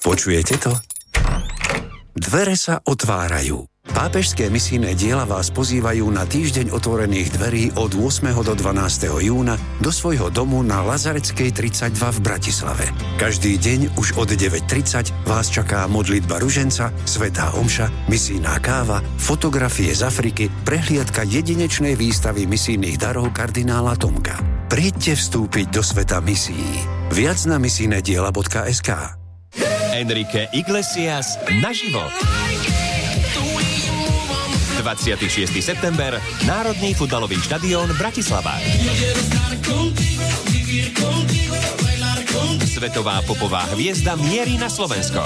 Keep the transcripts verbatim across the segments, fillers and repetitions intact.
Počujete to? Dvere sa otvárajú. Pápežské misijné diela vás pozývajú na týždeň otvorených dverí od ôsmeho do dvanásteho júna do svojho domu na Lazareckej tridsaťdva v Bratislave. Každý deň už od deväť tridsať vás čaká modlitba ruženca, svätá omša, misijná káva, fotografie z Afriky, prehliadka jedinečnej výstavy misijných darov kardinála Tomka. Príďte vstúpiť do sveta misií. Viac na misijné diela bodka es ká. Enrique Iglesias naživo. dvadsiateho šiesteho september, Národný futbalový štadión Bratislava. Svetová popová hviezda mierí na Slovensko.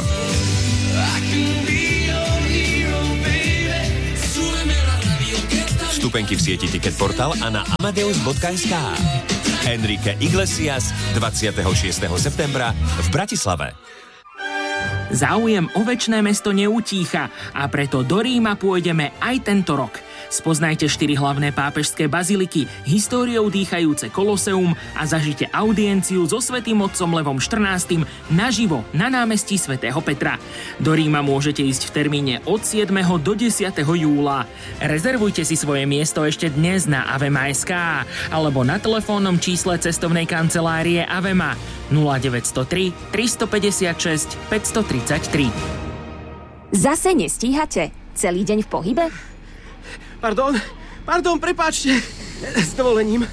Vstupenky v sieti Ticket Portal a na amadeus bodka es ká. Enrique Iglesias dvadsiateho šiesteho septembra v Bratislave. Záujem o večné mesto neutícha a preto do Ríma pôjdeme aj tento rok. Spoznajte štyri hlavné pápežské baziliky, históriou dýchajúce Koloseum a zažite audienciu so svätým otcom Levom štrnástym naživo na námestí svätého Petra. Do Ríma môžete ísť v termíne od siedmeho do desiateho júla. Rezervujte si svoje miesto ešte dnes na avema bodka es ká alebo na telefónnom čísle cestovnej kancelárie Avema nula deväť nula tri, tristopäťdesiatšesť, päťstotridsaťtri. Zase nestíhate? Celý deň v pohybe? Pardon, pardon, prepáčte. S dovolením.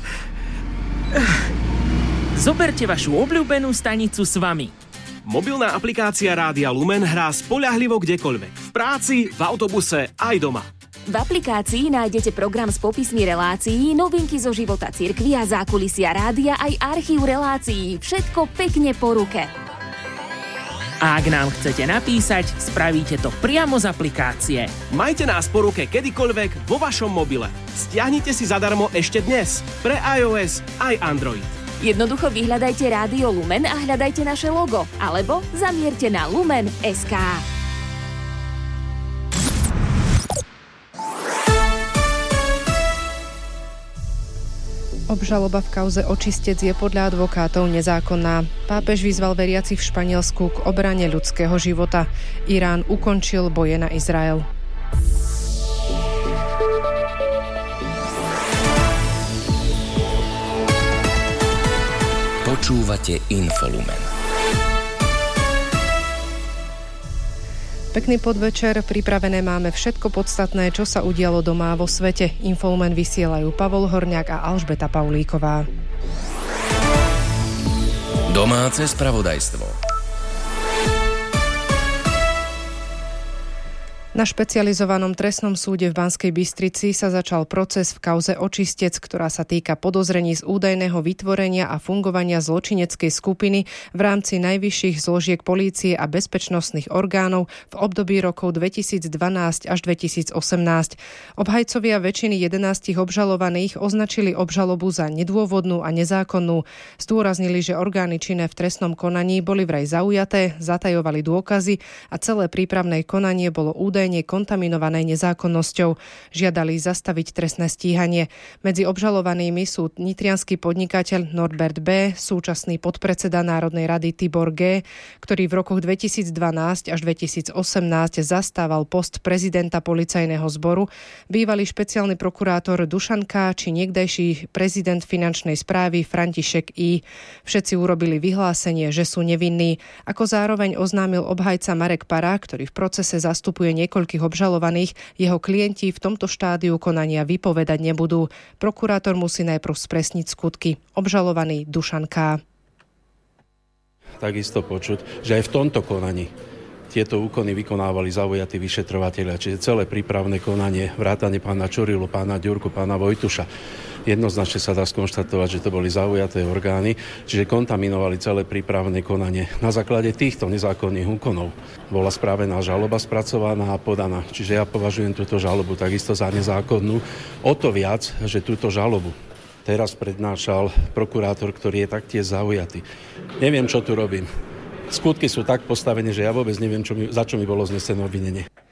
Zoberte vašu obľúbenú stanicu s vami. Mobilná aplikácia Rádia Lumen hrá spoľahlivo kdekoľvek. V práci, v autobuse, aj doma. V aplikácii nájdete program s popismi relácií, novinky zo života cirkvi a zákulisia rádia, aj archív relácií. Všetko pekne po ruke. A ak nám chcete napísať, spravíte to priamo z aplikácie. Majte nás po ruke kedykoľvek vo vašom mobile. Stiahnite si zadarmo ešte dnes pre iOS aj Android. Jednoducho vyhľadajte Rádio Lumen a hľadajte naše logo, alebo zamierte na lumen bodka es ká. Obžaloba v kauze Očistec je podľa advokátov nezákonná. Pápež vyzval veriacich v Španielsku k obrane ľudského života. Irán ukončil boje na Izrael. Počúvate Infolumen. Pekný podvečer, pripravené máme všetko podstatné, čo sa udialo doma vo svete. Infolumen vysielajú Pavol Horňák a Alžbeta Paulíková. Domáce spravodajstvo. Na špecializovanom trestnom súde v Banskej Bystrici sa začal proces v kauze Očistec, ktorá sa týka podozrení z údajného vytvorenia a fungovania zločineckej skupiny v rámci najvyšších zložiek polície a bezpečnostných orgánov v období rokov dvetisícdvanásť až dvetisícosemnásť. Obhajcovia väčšiny jedenástich obžalovaných označili obžalobu za nedôvodnú a nezákonnú. Zdôraznili, že orgány činné v trestnom konaní boli vraj zaujaté, zatajovali dôkazy a celé prípravné konanie bolo údajné kontaminované nezákonnosťou. Žiadali zastaviť trestné stíhanie. Medzi obžalovanými sú nitriansky podnikateľ Norbert B., súčasný podpredseda Národnej rady Tibor G., ktorý v rokoch dvetisícdvanásť až dvetisícosemnásť zastával post prezidenta policajného zboru, bývalý špeciálny prokurátor Dušan K. či niekdajší prezident finančnej správy František I. Všetci urobili vyhlásenie, že sú nevinní. Ako zároveň oznámil obhajca Marek Para, ktorý v procese zastupuje niekoľko koľkých obžalovaných, jeho klienti v tomto štádiu konania vypovedať nebudú. Prokurátor musí najprv spresniť skutky. Obžalovaný Dušan K. Takisto počuť, že aj v tomto konaní tieto úkony vykonávali zaujatí vyšetrovatelia, čiže celé prípravné konanie, vrátane pána Čurilu, pána Ďurku, pána Vojtuša. Jednoznačne sa dá skonštatovať, že to boli zaujaté orgány, čiže kontaminovali celé prípravné konanie. Na základe týchto nezákonných úkonov bola správená žaloba spracovaná a podaná. Čiže ja považujem túto žalobu takisto za nezákonnú. O to viac, že túto žalobu teraz prednášal prokurátor, ktorý je taktiež zaujatý. Neviem, čo tu robím. Skutky sú tak postavené, že ja vôbec neviem, čo mi, za čo mi bolo znesené obvinenie.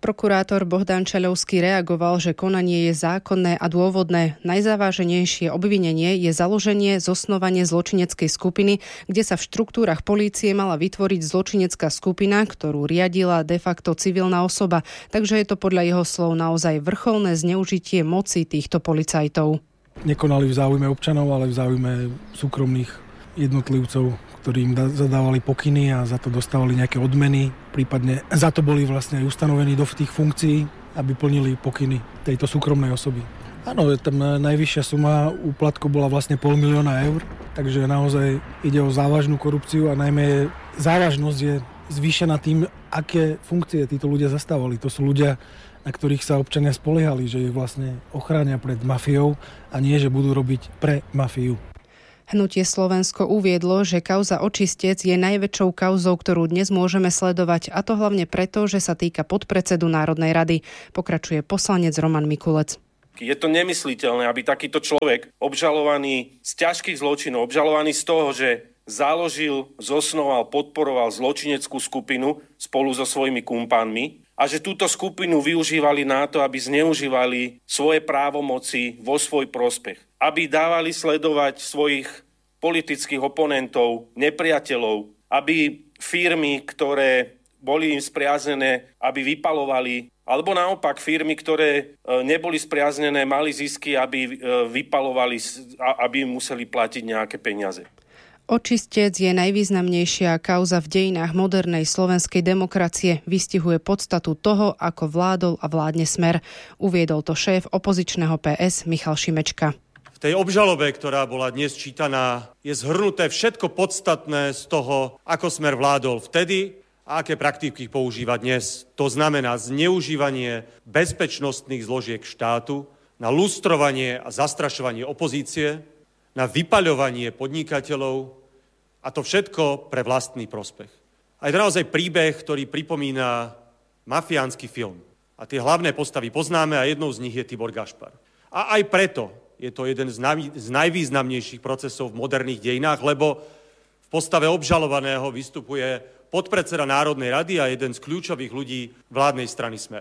Prokurátor Bohdan Čeľovský reagoval, že konanie je zákonné a dôvodné. Najzávaženejšie obvinenie je založenie, zosnovanie zločineckej skupiny, kde sa v štruktúrach polície mala vytvoriť zločinecká skupina, ktorú riadila de facto civilná osoba. Takže je to podľa jeho slov naozaj vrcholné zneužitie moci týchto policajtov. Nekonali v záujme občanov, ale v záujme súkromných jednotlivcov, ktorí im zadávali pokyny a za to dostávali nejaké odmeny, prípadne za to boli vlastne aj ustanovení do tých funkcií, aby plnili pokyny tejto súkromnej osoby. Áno, tam najvyššia suma úplatku bola vlastne pol milióna eur, takže naozaj ide o závažnú korupciu a najmä závažnosť je zvýšená tým, aké funkcie títo ľudia zastávali. To sú ľudia, na ktorých sa občania spoliehali, že ich vlastne ochránia pred mafiou a nie, že budú robiť pre mafiu. Hnutie Slovensko uviedlo, že kauza Očistec je najväčšou kauzou, ktorú dnes môžeme sledovať, a to hlavne preto, že sa týka podpredsedu Národnej rady. Pokračuje poslanec Roman Mikulec. Je to nemysliteľné, aby takýto človek, obžalovaný z ťažkých zločinov, obžalovaný z toho, že založil, zosnoval, podporoval zločineckú skupinu spolu so svojimi kumpánmi a že túto skupinu využívali na to, aby zneužívali svoje právomoci vo svoj prospech. Aby dávali sledovať svojich politických oponentov, nepriateľov, aby firmy, ktoré boli im spriaznené, aby vypalovali, alebo naopak firmy, ktoré neboli spriaznené, mali zisky, aby vypalovali, aby im museli platiť nejaké peniaze. Očistec je najvýznamnejšia kauza v dejinách modernej slovenskej demokracie. Vystihuje podstatu toho, ako vládol a vládne Smer. Uviedol to šéf opozičného pé es Michal Šimečka. V tej obžalobe, ktorá bola dnes čítaná, je zhrnuté všetko podstatné z toho, ako Smer vládol vtedy a aké praktiky používa dnes. To znamená zneužívanie bezpečnostných zložiek štátu na lustrovanie a zastrašovanie opozície, na vypaľovanie podnikateľov, a to všetko pre vlastný prospech. A je to naozaj príbeh, ktorý pripomína mafiánsky film. A tie hlavné postavy poznáme a jednou z nich je Tibor Gašpar. A aj preto je to jeden z, naj, z najvýznamnejších procesov v moderných dejinách, lebo v postave obžalovaného vystupuje podpredseda Národnej rady a jeden z kľúčových ľudí vládnej strany Smer.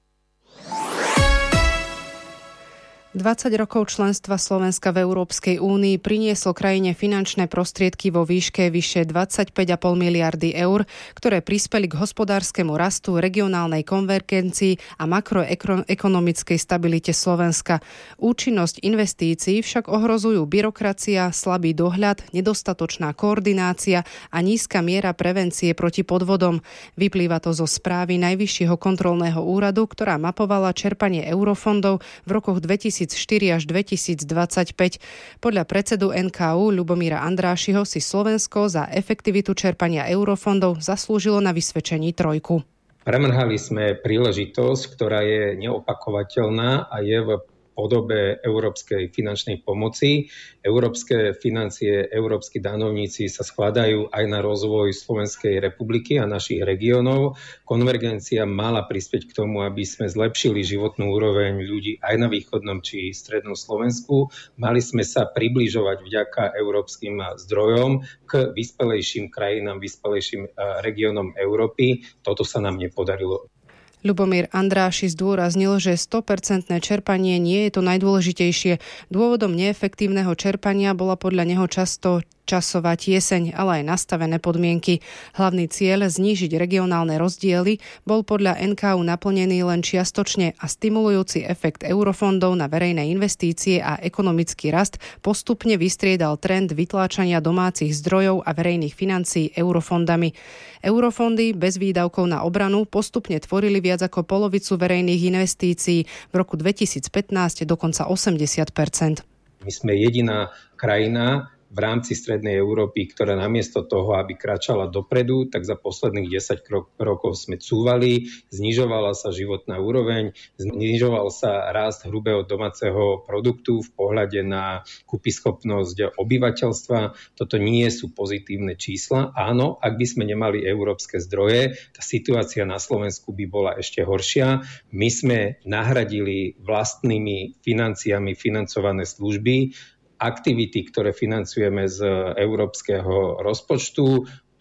dvadsať rokov členstva Slovenska v Európskej únii prinieslo krajine finančné prostriedky vo výške vyše dvadsaťpäť celá päť miliardy eur, ktoré prispeli k hospodárskemu rastu, regionálnej konvergencii a makroekonomickej stabilite Slovenska. Účinnosť investícií však ohrozujú byrokracia, slabý dohľad, nedostatočná koordinácia a nízka miera prevencie proti podvodom. Vyplýva to zo správy Najvyššieho kontrolného úradu, ktorá mapovala čerpanie eurofondov v rokoch dvetisícštyri až dvetisícdvadsaťpäť. Podľa predsedu en ká ú Ľubomíra Andrášiho si Slovensko za efektivitu čerpania eurofondov zaslúžilo na vysvedčení trojku. Premrhali sme príležitosť, ktorá je neopakovateľná a je v podobe európskej finančnej pomoci. Európske financie, európski daňovníci sa skladajú aj na rozvoj Slovenskej republiky a našich regiónov. Konvergencia mala prispieť k tomu, aby sme zlepšili životnú úroveň ľudí aj na východnom či strednom Slovensku. Mali sme sa približovať vďaka európskym zdrojom k vyspelejším krajinám, vyspelejším regiónom Európy. Toto sa nám nepodarilo. Ľubomír Andráši zdôraznil, že sto percent čerpanie nie je to najdôležitejšie. Dôvodom neefektívneho čerpania bola podľa neho často časová tieseň, ale aj nastavené podmienky. Hlavný cieľ znížiť regionálne rozdiely bol podľa en ká ú naplnený len čiastočne a stimulujúci efekt eurofondov na verejné investície a ekonomický rast postupne vystriedal trend vytláčania domácich zdrojov a verejných financií eurofondami. Eurofondy bez výdavkov na obranu postupne tvorili viac ako polovicu verejných investícií, v roku dvetisícpätnásť dokonca osemdesiat percent. My sme jediná krajina v rámci Strednej Európy, ktorá namiesto toho, aby kráčala dopredu, tak za posledných desať rokov sme cúvali, znižovala sa životná úroveň, znižoval sa rast hrubého domáceho produktu v pohľade na kúpyschopnosť obyvateľstva. Toto nie sú pozitívne čísla. Áno, ak by sme nemali európske zdroje, tá situácia na Slovensku by bola ešte horšia. My sme nahradili vlastnými financiami financované služby, aktivity, ktoré financujeme z európskeho rozpočtu. To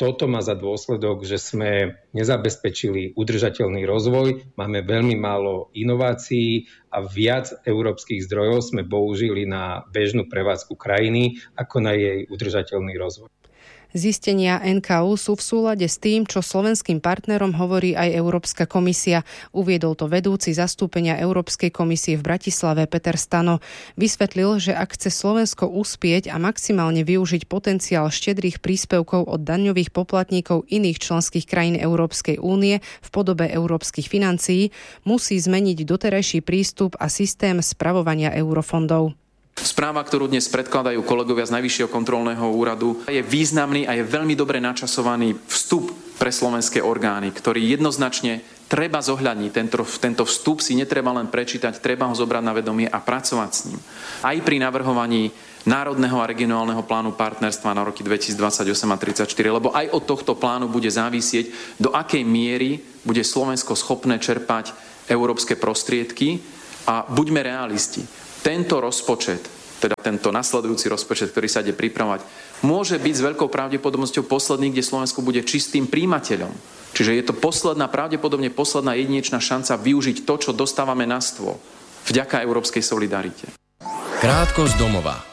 toto má za dôsledok, že sme nezabezpečili udržateľný rozvoj, máme veľmi málo inovácií a viac európskych zdrojov sme použili na bežnú prevádzku krajiny ako na jej udržateľný rozvoj. Zistenia en ká ú sú v súlade s tým, čo slovenským partnerom hovorí aj Európska komisia. Uviedol to vedúci zastúpenia Európskej komisie v Bratislave Peter Stano. Vysvetlil, že ak chce Slovensko uspieť a maximálne využiť potenciál štedrých príspevkov od daňových poplatníkov iných členských krajín Európskej únie v podobe európskych financií, musí zmeniť doterajší prístup a systém spravovania eurofondov. Správa, ktorú dnes predkladajú kolegovia z Najvyššieho kontrolného úradu, je významný a je veľmi dobre načasovaný vstup pre slovenské orgány, ktorý jednoznačne treba zohľadniť. Tento, tento vstup si netreba len prečítať, treba ho zobrať na vedomie a pracovať s ním. Aj pri navrhovaní národného a regionálneho plánu partnerstva na roky dvetisícdvadsaťosem a tridsaťštyri, lebo aj od tohto plánu bude závisieť, do akej miery bude Slovensko schopné čerpať európske prostriedky a buďme realisti. Tento rozpočet, teda tento nasledujúci rozpočet, ktorý sa ide pripravovať, môže byť s veľkou pravdepodobnosťou posledný, kde Slovensko bude čistým príjimateľom. Čiže je to posledná, pravdepodobne posledná jedinečná šanca využiť to, čo dostávame na stôl. Vďaka európskej solidarite. Krátko z domova.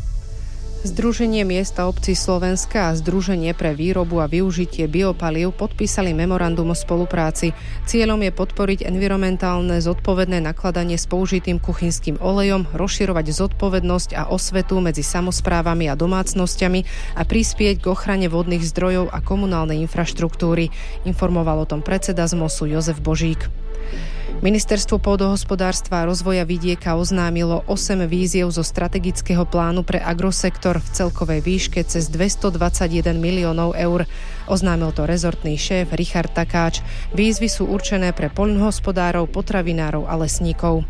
Združenie miest a obcí Slovenska a Združenie pre výrobu a využitie biopalív podpísali memorandum o spolupráci. Cieľom je podporiť environmentálne zodpovedné nakladanie s použitým kuchynským olejom, rozširovať zodpovednosť a osvetu medzi samosprávami a domácnosťami a prispieť k ochrane vodných zdrojov a komunálnej infraštruktúry. Informoval o tom predseda zmosu Jozef Božík. Ministerstvo pôdohospodárstva a rozvoja vidieka oznámilo osem víziev zo strategického plánu pre agrosektor v celkovej výške cez dvestodvadsaťjeden miliónov eur. Oznámil to rezortný šéf Richard Takáč. Výzvy sú určené pre poľnohospodárov, potravinárov a lesníkov.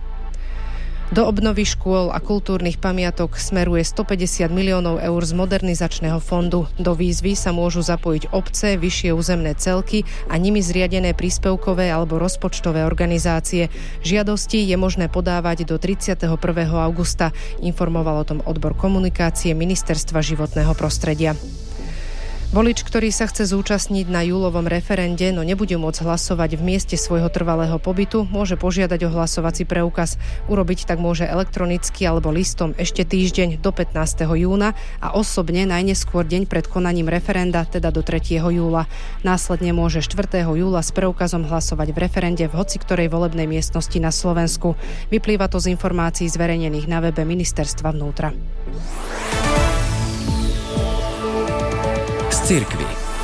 Do obnovy škôl a kultúrnych pamiatok smeruje stopäťdesiat miliónov eur z modernizačného fondu. Do výzvy sa môžu zapojiť obce, vyššie územné celky a nimi zriadené príspevkové alebo rozpočtové organizácie. Žiadosti je možné podávať do tridsiateho prvého augusta. Informoval o tom odbor komunikácie Ministerstva životného prostredia. Volič, ktorý sa chce zúčastniť na júlovom referende, no nebude môcť hlasovať v mieste svojho trvalého pobytu, môže požiadať o hlasovací preukaz. Urobiť tak môže elektronicky alebo listom ešte týždeň do pätnásteho júna a osobne najneskôr deň pred konaním referenda, teda do tretieho júla. Následne môže štvrtého júla s preukazom hlasovať v referende v hociktorej volebnej miestnosti na Slovensku. Vyplýva to z informácií zverejnených na webe Ministerstva vnútra. Cirkvi.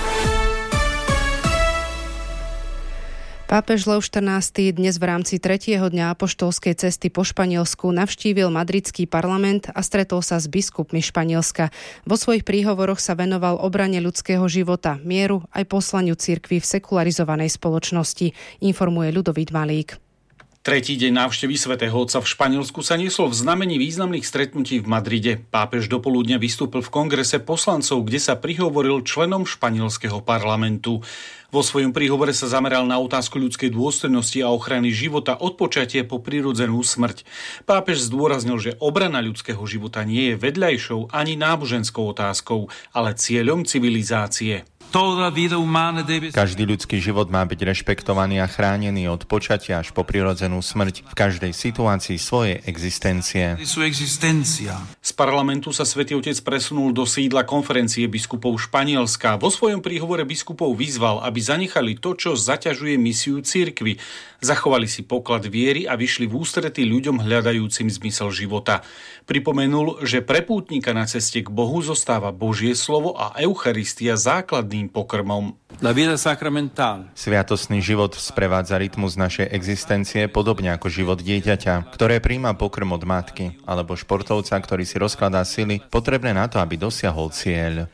Pápež Lev štrnásty dnes v rámci tretieho dňa apoštolskej cesty po Španielsku navštívil madridský parlament a stretol sa s biskupmi Španielska. Vo svojich príhovoroch sa venoval obrane ľudského života, mieru aj poslaniu cirkvi v sekularizovanej spoločnosti, informuje Ľudovít Malík. Tretí deň návštevy svätého Otca v Španielsku sa niesol v znamení významných stretnutí v Madride. Pápež dopoludne vystúpil v kongrese poslancov, kde sa prihovoril členom španielského parlamentu. Vo svojom príhovore sa zameral na otázku ľudskej dôstojnosti a ochrany života od počatia po prirodzenú smrť. Pápež zdôraznil, že obrana ľudského života nie je vedľajšou ani náboženskou otázkou, ale cieľom civilizácie. Každý ľudský život má byť rešpektovaný a chránený od počatia až po prirodzenú smrť v každej situácii svojej existencie. Z parlamentu sa Svätý Otec presunul do sídla konferencie biskupov Španielska. Vo svojom príhovore biskupov vyzval, aby zanechali to, čo zaťažuje misiu cirkvi. Zachovali si poklad viery a vyšli v ústrety ľuďom hľadajúcim zmysel života. Pripomenul, že pre pútnika na ceste k Bohu zostáva Božie slovo a Eucharistia základným pokrmom. Sviatostný život sprevádza rytmus našej existencie podobne ako život dieťaťa, ktoré príjma pokrm od matky, alebo športovca, ktorý si rozkladá sily potrebné na to, aby dosiahol cieľ.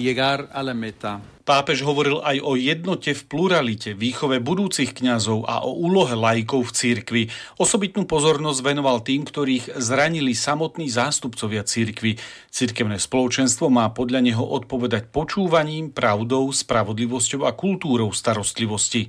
Pápež hovoril aj o jednote v pluralite, výchove budúcich kňazov a o úlohe laikov v cirkvi. Osobitnú pozornosť venoval tým, ktorých zranili samotní zástupcovia cirkvi. Cirkevné spoločenstvo má podľa neho odpovedať počúvaním, pravdou, spravodlivosťou a kultúrou starostlivosti.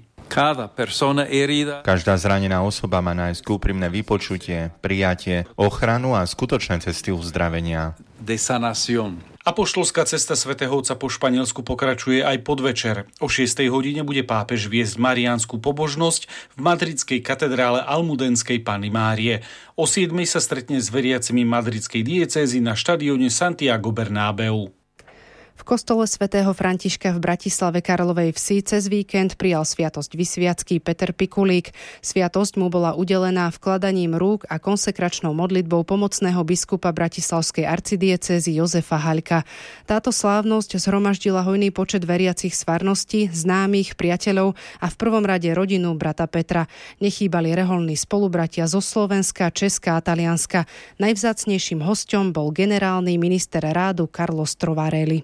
Každá zranená osoba má nájsť úprimné vypočutie, prijatie, ochranu a skutočné cesty uzdravenia. Apoštolská cesta svätého Otca po Španielsku pokračuje aj podvečer. O šiestej hodine bude pápež viesť mariánsku pobožnosť v madridskej katedrále Almudenskej Panny Márie. O siedmej sa stretne s veriacimi madridskej diecézy na štadióne Santiago Bernabéu. V kostole svätého Františka v Bratislave Karlovej Vsi cez víkend prijal sviatosť vysviacký Peter Pikulík. Sviatosť mu bola udelená vkladaním rúk a konsekračnou modlitbou pomocného biskupa bratislavskej arcidiecézy Jozefa Haľka. Táto slávnosť zhromaždila hojný počet veriacich z farnosti, známych, priateľov a v prvom rade rodinu brata Petra. Nechýbali reholní spolubratia zo Slovenska, Česka a Talianska. Najvzácnejším hosťom bol generálny minister rádu Carlos Trovarelli.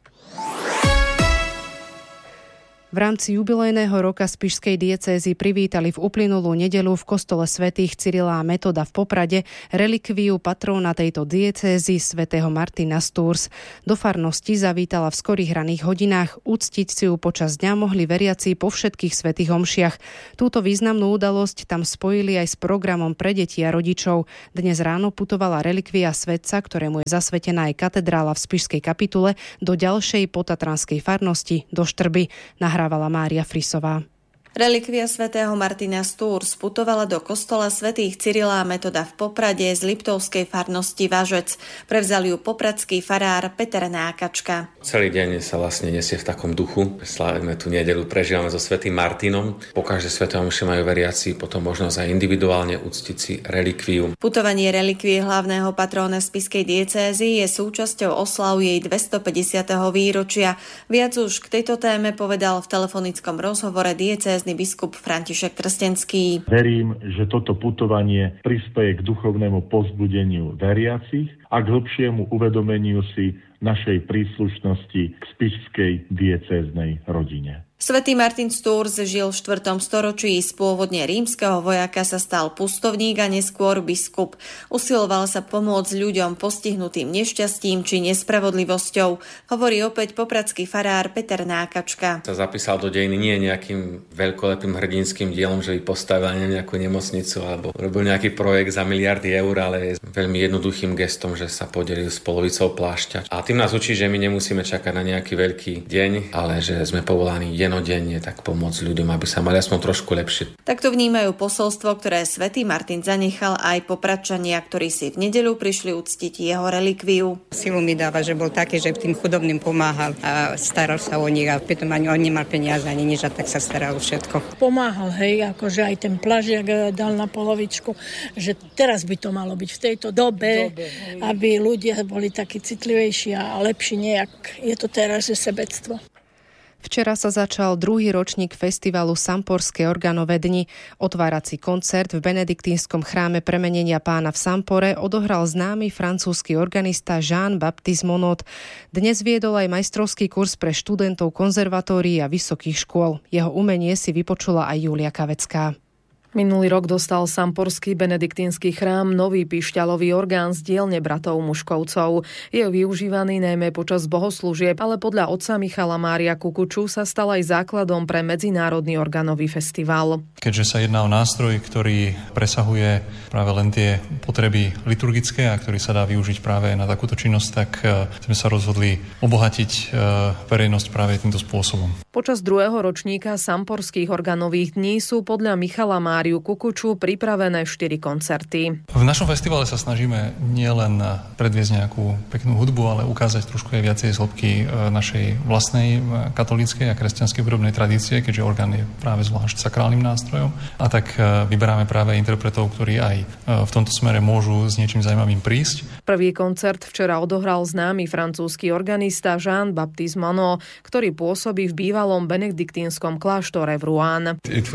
V rámci jubilejného roka spišskej diecézy privítali v uplynulú nedeľu v kostole svätých Cyrila a Metoda v Poprade relikviu patróna tejto diecézy svätého Martina z Tours. Do farnosti zavítala v skorých raných hodinách. Uctiť si ju počas dňa mohli veriaci po všetkých svätých omšiach. Túto významnú udalosť tam spojili aj s programom pre deti a rodičov. Dnes ráno putovala relikvia svätca, ktorému je zasvetená aj katedrála v spišskej kapitule, do ďalšej potatranskej farnosti, do Štrby. Nahrávala Mária Frisová. Relikvia svätého Martina z Tours putovala do kostola svätých Cyrila a Metoda v Poprade z Liptovskej farnosti Važec. Prevzal ju popradský farár Peter Nákačka. Celý deň sa vlastne nesie v takom duchu. Slávime tú nedeľu, prežívame so svätým Martinom. Po každej svätej omši majú veriaci potom možnosť aj individuálne uctiť si relikviu. Putovanie relikvie hlavného patróna spišskej diecézy je súčasťou oslav jej dvestopäťdesiateho výročia. Viac už k tejto téme povedal v telefonickom rozhovore diecézny biskup František Trstenský. Verím, že toto putovanie prispeje k duchovnému povzbudeniu veriacich a k hlbšiemu uvedomeniu si našej príslušnosti k spišskej diecéznej rodine. Svätý Martin z Tours žil v štvrtom storočí. Z pôvodne rímskeho vojaka sa stal pustovník a neskôr biskup. Usiloval sa pomôcť ľuďom postihnutým nešťastím či nespravodlivosťou, hovorí opäť popradský farár Peter Nákačka. Sa zapísal do dejiny nie nejakým veľkolepým hrdinským dielom, že by postavil nejakú nemocnicu alebo robil nejaký projekt za miliardy eur, ale je veľmi jednoduchým gestom, že sa podelil s polovicou plášťa. A tým nás učí, že my nemusíme čakať na nejaký veľký deň, ale že sme povolaní denodenne tak pomôcť ľuďom, aby sa mali aspoň trošku lepšie. Takto vnímajú posolstvo, ktoré svätý Martin zanechal aj popradčania, ktorí si v nedeľu prišli uctiť jeho relikviu. Silu mi dáva, že bol taký, že tým chudobným pomáhal a staral sa o nich a potom ani on nemal peniaze ani nič a tak sa staral všetko. Pomáhal, hej, akože aj ten plažiak dal na polovičku, že teraz by to malo byť v tejto dobe, dobe aby ľudia boli takí citlivejší a lepší nejak. Je to teraz, že sebectvo. Včera sa začal druhý ročník festivalu Samporské organové dni. Otvárací koncert v benediktínskom chráme Premenenia Pána v Sampore odohral známy francúzsky organista Jean-Baptiste Monod. Dnes viedol aj majstrovský kurz pre študentov konzervatórií a vysokých škôl. Jeho umenie si vypočula aj Julia Kavecká. Minulý rok dostal Samporský benediktínsky chrám nový pišťalový orgán z dielne bratov Muškovcov. Je využívaný najmä počas bohoslúžieb, ale podľa otca Michala Mária Kukuču sa stal aj základom pre medzinárodný organový festival. Keďže sa jedná o nástroj, ktorý presahuje práve len tie potreby liturgické a ktorý sa dá využiť práve na takúto činnosť, tak sme sa rozhodli obohatiť verejnosť práve týmto spôsobom. Počas druhého ročníka Samporských organových dní sú podľa Michala Máriu Kukuču pripravené štyri koncerty. V našom festivale sa snažíme nielen predviesť nejakú peknú hudbu, ale ukázať trošku aj viacej z hĺbky našej vlastnej katolíckej a kresťanskej hudobnej tradície, keďže orgán je práve zvlášť sakrálnym nástrojom. A tak vyberáme práve interpretov, ktorí aj v tomto smere môžu s niečím zaujímavým prísť. Prvý koncert včera odohral známy francúzsky organista Jean-Baptiste Monod, ktorý pôsobí v bývalom benediktínskom kláštore v Rouen.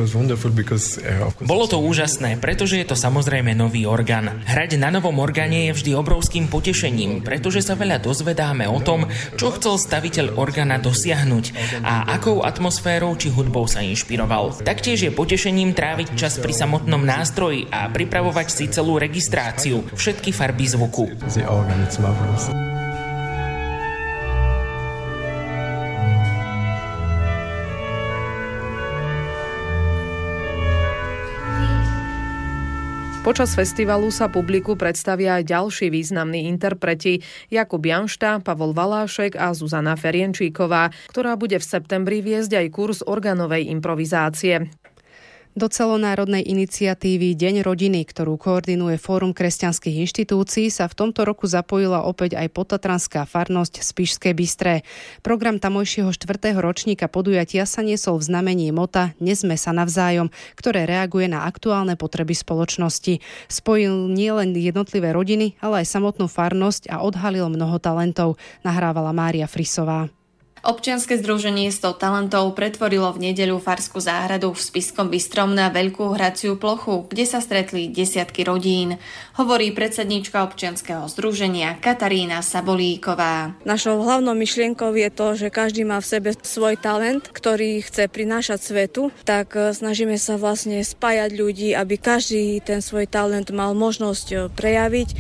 Bolo to úžasné, pretože je to samozrejme nový orgán. Hrať na novom orgáne je vždy obrovským potešením, pretože sa veľa dozvedáme o tom, čo chcel staviteľ orgána dosiahnuť a akou atmosférou či hudbou sa inšpiroval. Taktiež je potešením tráviť čas pri samotnom nástroji a pripravovať si celú registráciu, všetky farby zvuku. Počas festivalu sa publiku predstavia aj ďalší významní interpreti Jakub Janšta, Pavol Valášek a Zuzana Ferienčíková, ktorá bude v septembri viesť aj kurz organovej improvizácie. Do celonárodnej iniciatívy Deň rodiny, ktorú koordinuje Fórum kresťanských inštitúcií, sa v tomto roku zapojila opäť aj potatranská farnosť Spišské Bystré. Program tamojšieho štvrtého ročníka podujatia sa niesol v znamení mota Nesme sa navzájom, ktoré reaguje na aktuálne potreby spoločnosti. Spojil nielen jednotlivé rodiny, ale aj samotnú farnosť a odhalil mnoho talentov, nahrávala Mária Frisová. Občianske združenie sto talentov pretvorilo v nedeľu farskú záhradu v Spiskom Bystrom na veľkú hraciu plochu, kde sa stretli desiatky rodín, hovorí predsedníčka občianskeho združenia Katarína Sabolíková. Našou hlavnou myšlienkou je to, že každý má v sebe svoj talent, ktorý chce prinášať svetu, tak snažíme sa vlastne spájať ľudí, aby každý ten svoj talent mal možnosť prejaviť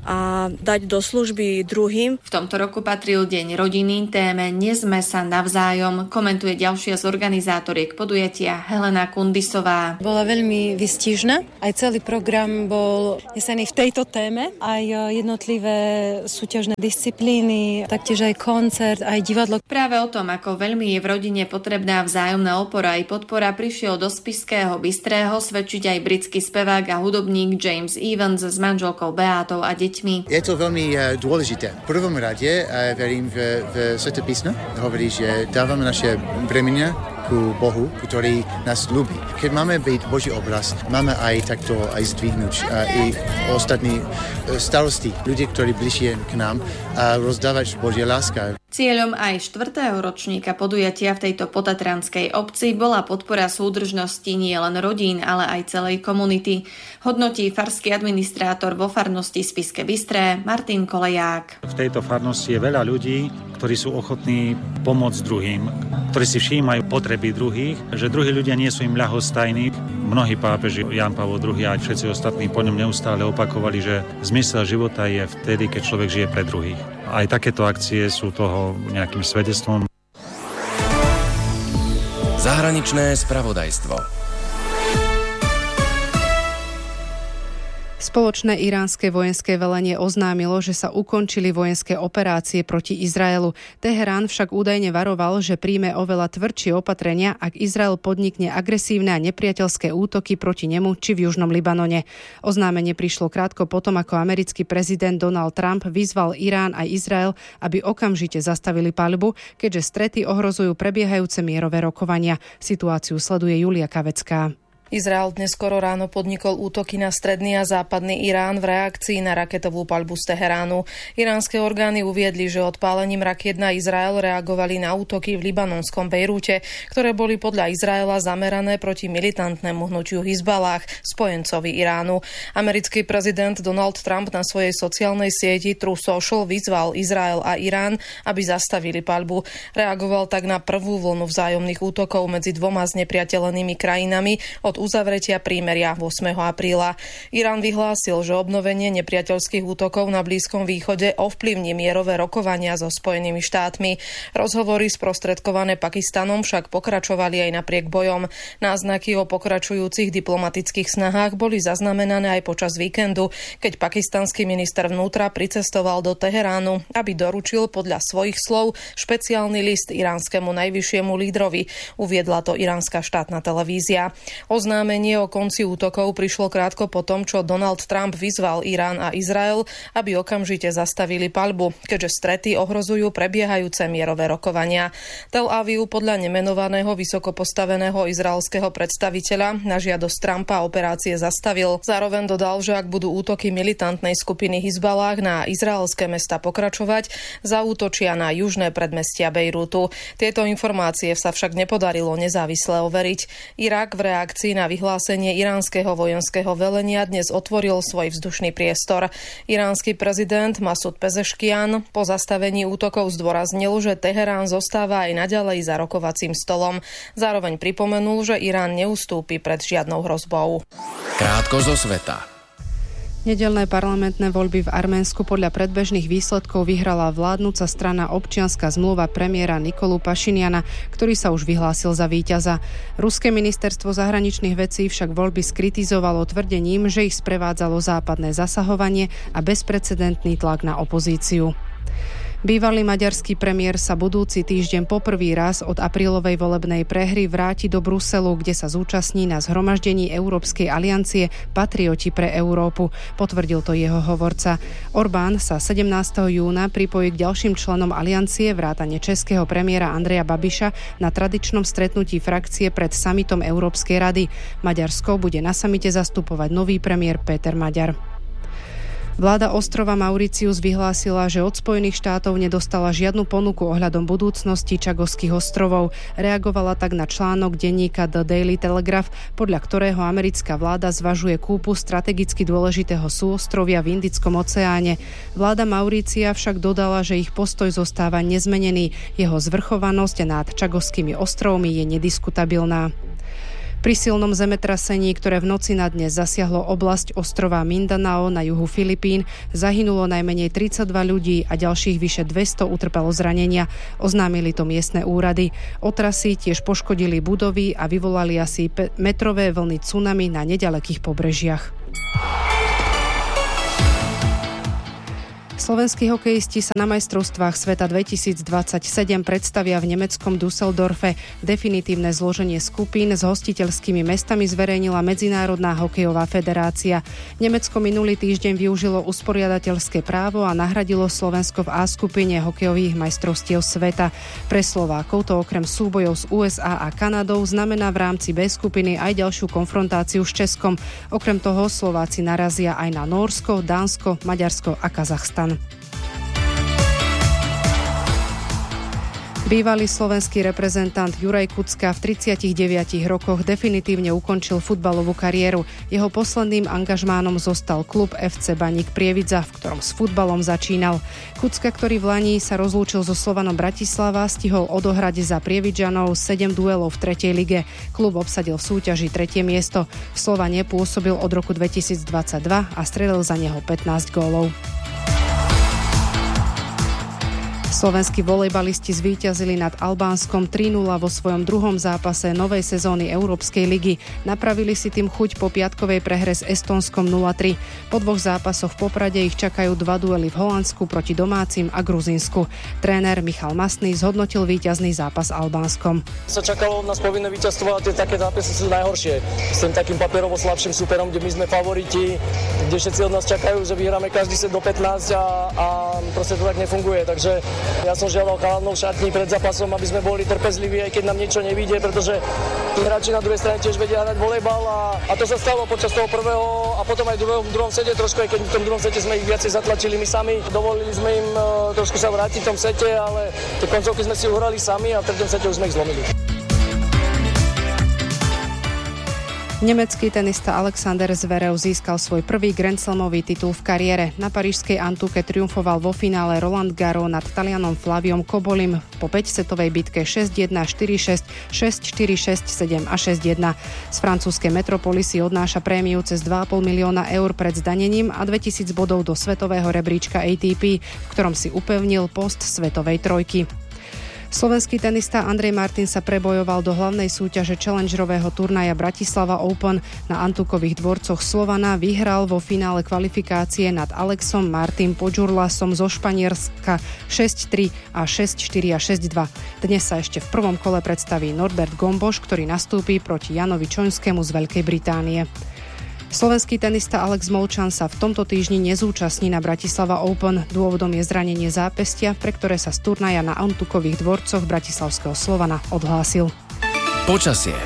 a dať do služby druhým. V tomto roku patril Deň rodiny téme Nesme sa navzájom, komentuje ďalšia z organizátoriek podujatia Helena Kundisová. Bola veľmi výstižná, aj celý program bol nesený v tejto téme, aj jednotlivé súťažné disciplíny, taktiež aj koncert, aj divadlo. Práve o tom, ako veľmi je v rodine potrebná vzájomná opora i podpora, prišiel do Spišského Bystrého svedčiť aj britský spevák a hudobník James Evans s manželkou Beátou a deťmi. Je to veľmi dôležité. V prvom rade verím v, v Sväté písmo. Hovorí, že dávame naše bremenia ku Bohu, ktorý nás ľúbi. Keď máme byť Boží obraz, máme aj takto aj zdvihnúť a i ostatní starosti, ľudí, ktorí bližšie k nám a rozdávať Božie láska. Cieľom aj štvrtého ročníka podujatia v tejto potatranskej obci bola podpora súdržnosti nie len rodín, ale aj celej komunity. Hodnotí farský administrátor vo farnosti Spišské Bystré Martin Koleják. V tejto farnosti je veľa ľudí, ktorí sú ochotní pomôcť druhým, ktorí si všímajú potreby druhých, že druhí ľudia nie sú im ľahostajní. Mnohí pápeži, Ján Pavol druhý a všetci ostatní po ňom neustále opakovali, že zmysel života je vtedy, keď človek žije pre druhých. Aj takéto akcie sú toho nejakým svedectvom. Zahraničné spravodajstvo. Spoločné iránske vojenské velenie oznámilo, že sa ukončili vojenské operácie proti Izraelu. Teherán však údajne varoval, že príjme oveľa tvrdšie opatrenia, ak Izrael podnikne agresívne a nepriateľské útoky proti nemu či v južnom Libanone. Oznámenie prišlo krátko potom, ako americký prezident Donald Trump vyzval Irán aj Izrael, aby okamžite zastavili paľbu, keďže strety ohrozujú prebiehajúce mierové rokovania. Situáciu sleduje Julia Kavecká. Izrael dnes skoro ráno podnikol útoky na stredný a západný Irán v reakcii na raketovú paľbu z Teheránu. Iránske orgány uviedli, že odpálením rakiet na Izrael reagovali na útoky v libanonskom Bejrúte, ktoré boli podľa Izraela zamerané proti militantnému hnutiu Hizbalách, spojencovi Iránu. Americký prezident Donald Trump na svojej sociálnej sieti True Social vyzval Izrael a Irán, aby zastavili paľbu. Reagoval tak na prvú vlnu vzájomných útokov medzi dvoma znepriateľenými krajinami od uzavretia prímeria ôsmeho apríla. Irán vyhlásil, že obnovenie nepriateľských útokov na Blízkom východe ovplyvní mierové rokovania so Spojenými štátmi. Rozhovory sprostredkované Pakistanom však pokračovali aj napriek bojom. Náznaky o pokračujúcich diplomatických snahách boli zaznamenané aj počas víkendu, keď pakistanský minister vnútra pricestoval do Teheránu, aby doručil podľa svojich slov špeciálny list iránskemu najvyššiemu lídrovi, uviedla to iránska štátna televízia. Oznámenie o konci útokov prišlo krátko po tom, čo Donald Trump vyzval Irán a Izrael, aby okamžite zastavili paľbu, keďže strety ohrozujú prebiehajúce mierové rokovania. Tel Aviv podľa nemenovaného vysokopostaveného izraelského predstaviteľa na žiadosť Trumpa operácie zastavil. Zároveň dodal, že ak budú útoky militantnej skupiny Hizbalách na izraelské mesta pokračovať, zaútočia na južné predmestia Bejrútu. Tieto informácie sa však nepodarilo nezávisle overiť. Irak v reakcii na vyhlásenie iránskeho vojenského velenia dnes otvoril svoj vzdušný priestor. Iránsky prezident Masud Pezeškian po zastavení útokov zdôraznil, že Teherán zostáva aj naďalej za rokovacím stolom. Zároveň pripomenul, že Irán neustúpi pred žiadnou hrozbou. Krátko zo sveta. Nedeľné parlamentné voľby v Arménsku podľa predbežných výsledkov vyhrala vládnuca strana Občianska zmluva premiéra Nikolu Pašiniana, ktorý sa už vyhlásil za víťaza. Ruské ministerstvo zahraničných vecí však voľby skritizovalo tvrdením, že ich sprevádzalo západné zasahovanie a bezprecedentný tlak na opozíciu. Bývalý maďarský premiér sa budúci týždeň poprvý raz od aprílovej volebnej prehry vráti do Bruselu, kde sa zúčastní na zhromaždení Európskej aliancie Patrioti pre Európu. Potvrdil to jeho hovorca. Orbán sa sedemnásteho júna pripojí k ďalším členom aliancie vrátane českého premiéra Andreja Babiša na tradičnom stretnutí frakcie pred samitom Európskej rady. Maďarsko bude na samite zastupovať nový premiér Péter Maďar. Vláda ostrova Mauritius vyhlásila, že od Spojených štátov nedostala žiadnu ponuku ohľadom budúcnosti Čagosských ostrovov. Reagovala tak na článok denníka The Daily Telegraph, podľa ktorého americká vláda zvažuje kúpu strategicky dôležitého súostrovia v Indickom oceáne. Vláda Maurícia však dodala, že ich postoj zostáva nezmenený. Jeho zvrchovanosť nad Čagosskými ostrovmi je nediskutabilná. Pri silnom zemetrasení, ktoré v noci na dnes zasiahlo oblasť ostrova Mindanao na juhu Filipín, zahynulo najmenej tridsaťdva ľudí a ďalších vyše dvesto utrpelo zranenia. Oznámili to miestne úrady. Otrasy tiež poškodili budovy a vyvolali asi metrové vlny tsunami na neďalekých pobrežiach. Slovenskí hokejisti sa na majstrovstvách sveta dvetisícdvadsaťsedem predstavia v nemeckom Düsseldorfe. Definitívne zloženie skupín s hostiteľskými mestami zverejnila Medzinárodná hokejová federácia. Nemecko minulý týždeň využilo usporiadateľské právo a nahradilo Slovensko v A skupine hokejových majstrovstiev sveta. Pre Slovákov to okrem súbojov z U S A a Kanadou znamená v rámci B skupiny aj ďalšiu konfrontáciu s Českom. Okrem toho Slováci narazia aj na Nórsko, Dánsko, Maďarsko a Kazachstan. Bývalý slovenský reprezentant Juraj Kucka v tridsiatich deviatich rokoch definitívne ukončil futbalovú kariéru. Jeho posledným angažmánom zostal klub ef cé Baník Prievidza, v ktorom s futbalom začínal. Kucka, ktorý v lani sa rozlúčil so Slovanom Bratislava, stihol odohrať za Prievidžanov sedem duelov v tretej lige. Klub obsadil v súťaži tretie miesto. V Slovane pôsobil od roku dvetisícdvadsaťdva a strelil za neho pätnásť gólov. Slovenskí volejbalisti zvíťazili nad Albánskom tri nula vo svojom druhom zápase novej sezóny Európskej ligy. Napravili si tým chuť po piatkovej prehre s Estónskom nula tri. Po dvoch zápasoch v Poprade ich čakajú dva duely v Holandsku proti domácim a Gruzínsku. Tréner Michal Masný zhodnotil víťazný zápas Albánskom. Sa čakalo od nás povinné víťazstvo a tie také zápasy sú najhoršie. S tým takým papierovo slabším súperom, kde my sme favoriti, kde všetci od nás čakajú, že vyhráme každý set do pätnásť a, a proste to tak nefunguje. Takže ja som žiadal chalanov šatní pred zápasom, aby sme boli trpezliví, aj keď nám niečo nevíde, pretože tí hráči na druhej strane tiež vedia hrať volejbal a, a to sa stalo počas toho prvého a potom aj druhého, v druhom sete trošku, aj keď v tom druhom sete sme ich viacej zatlačili my sami. Dovolili sme im uh, trošku sa vrátiť v tom sete, ale tie koncovky sme si uhrali sami a v treťom sete už sme ich zlomili. Nemecký tenista Alexander Zverev získal svoj prvý Grand Slamový titul v kariére. Na parížskej Antuke triumfoval vo finále Roland Garros nad Talianom Flaviom Kobolim po päťsetovej bitke šesť jedna, štyri šesť, šesť štyri, šesť sedem a šesť jedna. Z francúzskej Metropolisy odnáša prémiu cez dva a pol milióna eur pred zdanením a dvetisíc bodov do svetového rebríčka á té pé, v ktorom si upevnil post svetovej trojky. Slovenský tenista Andrej Martin sa prebojoval do hlavnej súťaže challengerového turnaja Bratislava Open. Na Antukových dvorcoch Slovana vyhral vo finále kvalifikácie nad Alexom Martin Podžurlasom zo Španielska šesť tri a šesť štyri a šesť dva. Dnes sa ešte v prvom kole predstaví Norbert Gomboš, ktorý nastúpi proti Janovi Čoňskému z Veľkej Británie. Slovenský tenista Alex Molčan sa v tomto týždni nezúčastní na Bratislava Open. Dôvodom je zranenie zápestia, pre ktoré sa z turnaja na Antukových dvorcoch bratislavského Slovana odhlásil. Počasie.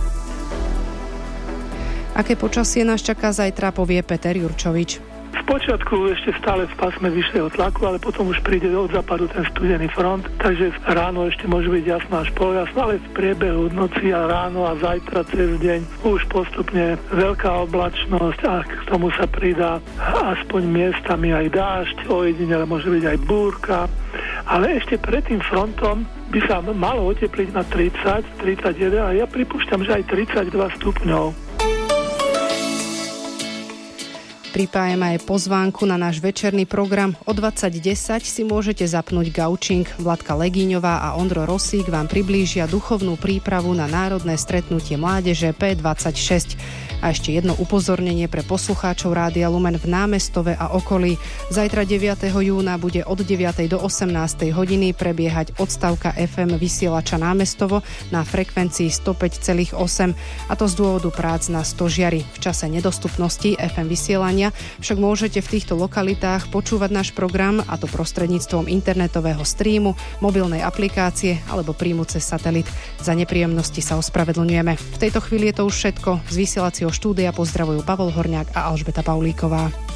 Aké počasie nás čaká zajtra, povie Peter Jurčovič. V počiatku ešte stále v pásme vyššieho tlaku, ale potom už príde od západu ten studený front, takže ráno ešte môže byť jasno až poljasno, ale v priebehu noci a ráno a zajtra cez deň už postupne veľká oblačnosť a k tomu sa pridá aspoň miestami aj dážď, ojedinele môže byť aj búrka, ale ešte pred tým frontom by sa malo otepliť na tridsať, tridsaťjeden a ja pripúšťam, že aj tridsaťdva stupňov. Pripájame aj pozvánku na náš večerný program. O dvadsať desať si môžete zapnúť gaučing. Vladka Legíňová a Ondro Rosík vám priblížia duchovnú prípravu na národné stretnutie mládeže pé dvadsaťšesť. A ešte jedno upozornenie pre poslucháčov Rádia Lumen v Námestove a okolí. Zajtra deviateho júna bude od deviatej do osemnástej hodiny prebiehať odstavka ef em vysielača Námestovo na frekvencii sto päť celá osem, a to z dôvodu prác na Stožiari. V čase nedostupnosti ef em vysielania však môžete v týchto lokalitách počúvať náš program, a to prostredníctvom internetového streamu, mobilnej aplikácie alebo príjmu cez satelit. Za nepríjemnosti sa ospravedlňujeme. V tejto chvíli je to už všetko. Z vysielacieho štúdia pozdravujú Pavol Horňák a Alžbeta Paulíková.